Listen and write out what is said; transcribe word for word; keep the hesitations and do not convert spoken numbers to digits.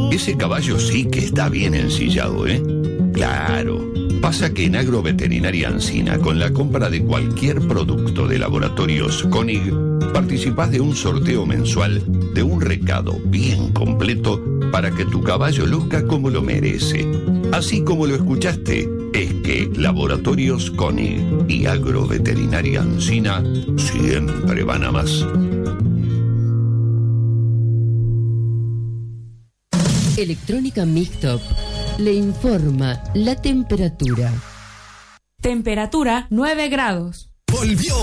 ese caballo sí que está bien ensillado, ¿eh? Claro. Pasa que en Agroveterinaria Ancina, con la compra de cualquier producto de Laboratorios Koenig, participás de un sorteo mensual de un recado bien completo para que tu caballo luzca como lo merece. Así como lo escuchaste, es que Laboratorios Koenig y Agroveterinaria Ancina siempre van a más. Electrónica Mixtop le informa la temperatura. Temperatura nueve grados. Volvió